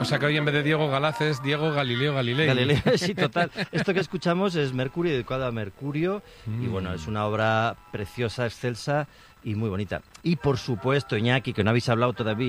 O sea que hoy en vez de Diego Galaz es Diego Galileo Galilei. Galileo, sí, total. Esto que escuchamos es Mercurio, dedicado a Mercurio, y bueno, es una obra preciosa, excelsa y muy bonita. Y por supuesto, Iñaki, que no habéis hablado todavía,